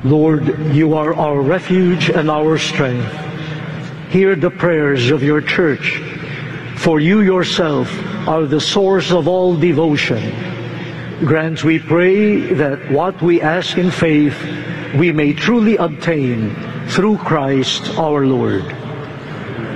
Lord, you are our refuge and our strength. Hear the prayers of your church, for you yourself are the source of all devotion. Grant, we pray, that what we ask in faith we may truly obtain through Christ our Lord.